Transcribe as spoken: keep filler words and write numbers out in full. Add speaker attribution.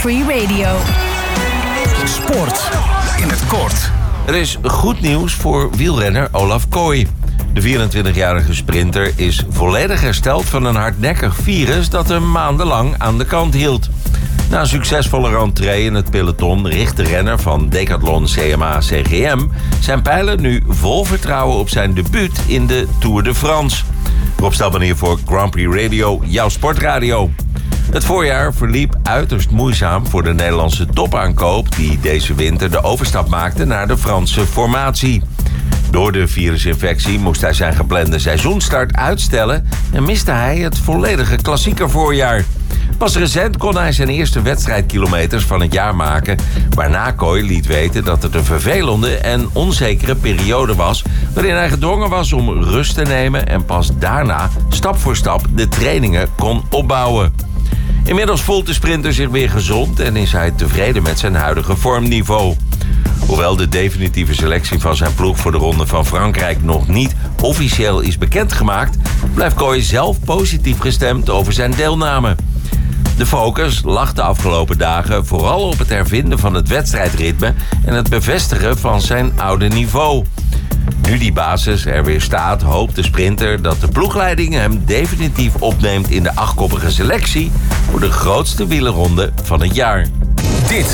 Speaker 1: Prix Radio.
Speaker 2: Sport in het kort.
Speaker 3: Er is goed nieuws voor wielrenner Olaf Kooi. De vierentwintigjarige sprinter is volledig hersteld van een hardnekkig virus dat hem maandenlang aan de kant hield. Na een succesvolle rentree in het peloton richt de renner van Decathlon C M A C G M zijn pijlen nu vol vertrouwen op zijn debuut in de Tour de France. Rob Stelman hier voor Grand Prix Radio, jouw sportradio. Het voorjaar verliep uiterst moeizaam voor de Nederlandse topaankoop die deze winter de overstap maakte naar de Franse formatie. Door de virusinfectie moest hij zijn geplande seizoenstart uitstellen en miste hij het volledige klassieker voorjaar. Pas recent kon hij zijn eerste wedstrijdkilometers van het jaar maken, waarna Kooi liet weten dat het een vervelende en onzekere periode was, waarin hij gedwongen was om rust te nemen en pas daarna stap voor stap de trainingen kon opbouwen. Inmiddels voelt de sprinter zich weer gezond en is hij tevreden met zijn huidige vormniveau. Hoewel de definitieve selectie van zijn ploeg voor de Ronde van Frankrijk nog niet officieel is bekendgemaakt, blijft Kooi zelf positief gestemd over zijn deelname. De focus lag de afgelopen dagen vooral op het hervinden van het wedstrijdritme en het bevestigen van zijn oude niveau. Nu die basis er weer staat, hoopt de sprinter dat de ploegleiding hem definitief opneemt in de achtkoppige selectie voor de grootste wielerronde van het jaar.
Speaker 2: Dit